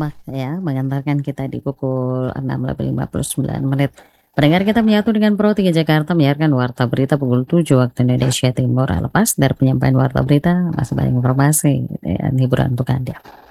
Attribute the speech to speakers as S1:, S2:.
S1: Simak ya, mengantarkan kita di pukul 6.59. Pendengar kita menyatu dengan Pro 3 Jakarta menyiarkan Warta Berita pukul 7 waktu Indonesia Timur. Lepas dari penyampaian Warta Berita, masih banyak informasi dan hiburan untuk Anda.